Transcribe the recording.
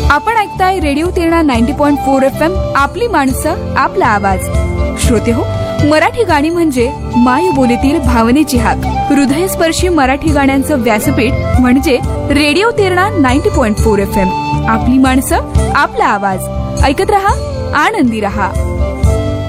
आपण ऐकताय radio तिरणा 90.4 FM, आपली माणसं आपला आवाज. श्रोते हो, मराठी गाणी म्हणजे मायबोलीतील भावनेची हाक. हृदयस्पर्शी मराठी गाण्यांचं व्यासपीठ म्हणजे रेडिओ तिरणा 90.4 FM, आपली माणसं आपला आवाज. ऐकत रहा, आनंदी रहा.